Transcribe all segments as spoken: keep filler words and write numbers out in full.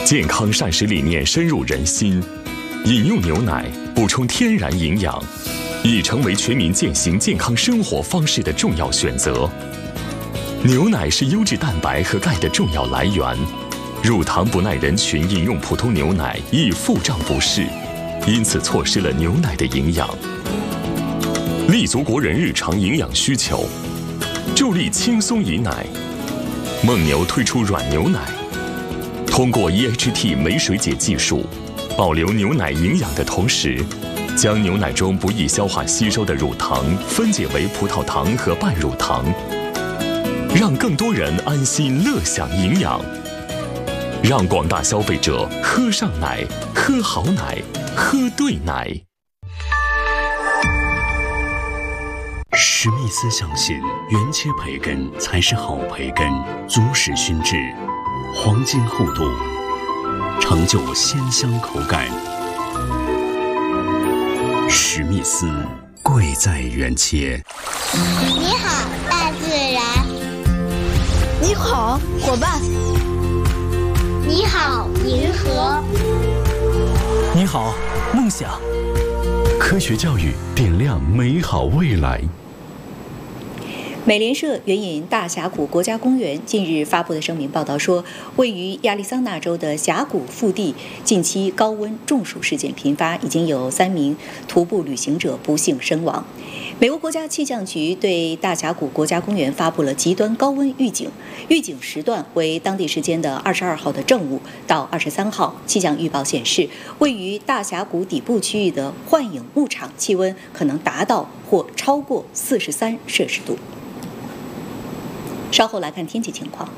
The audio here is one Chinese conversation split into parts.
健康膳食理念深入人心，饮用牛奶补充天然营养，已成为全民践行健康生活方式的重要选择。牛奶是优质蛋白和钙的重要来源，乳糖不耐人群饮用普通牛奶易腹胀不适，因此错失了牛奶的营养。立足国人日常营养需求，助力轻松饮奶。蒙牛推出软牛奶，通过 E H T 酶水解技术，保留牛奶营养的同时，将牛奶中不易消化吸收的乳糖分解为葡萄糖和半乳糖，让更多人安心乐享营养，让广大消费者喝上奶，喝好奶，喝对奶。 史密斯相信，原切培根才是好培根，足使熏制，黄金厚度，成就鲜香口感。史密斯，贵在原切。 你好，大自然。 你好，伙伴。 你好，银河。 你好，梦想。 科学教育点亮美好未来。 美联社援引大峡谷国家公园近日发布的声明报道说，位于亚利桑那州的峡谷腹地近期高温中暑事件频发，已经有三名徒步旅行者不幸身亡。美国国家气象局对大峡谷国家公园发布了极端高温预警，预警时段为当地时间的二十二号的正午到二十三号。气象预报显示，位于大峡谷底部区域的幻影牧场气温可能达到或超过四十三摄氏度。稍后来看天气情况。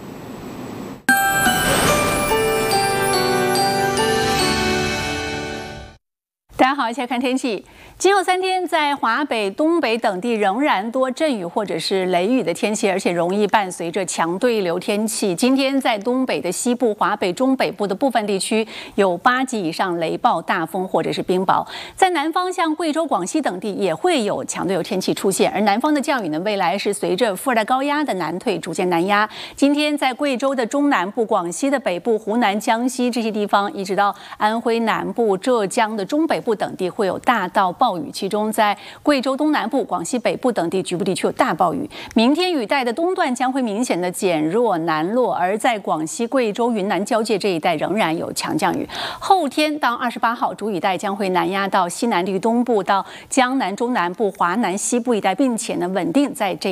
大家好，一起来看天气。今后三天，在华北、东北等地仍然多阵雨或者是雷雨的天气，而且容易伴随着强对流天气。今天在东北的西部、华北中北部的部分地区有八级以上雷暴、大风或者是冰雹。在南方，像贵州、广西等地也会有强对流天气出现。而南方的降雨呢，未来是随着副热带高压的南退逐渐南压。今天在贵州的中南部、广西的北部、湖南、江西这些地方，一直到安徽南部、浙江的中北部等地会有大到暴雨，其中在贵州东南部、广西北部等地局部地区有大暴雨。明天雨带的东段将会明显的减弱南落，而在广西、贵州、云南交界这一带仍然有强降雨。后天到二十八号，主雨带将会南压到西南地区东部到江南、中南部、华南西部一带，并且呢稳定在这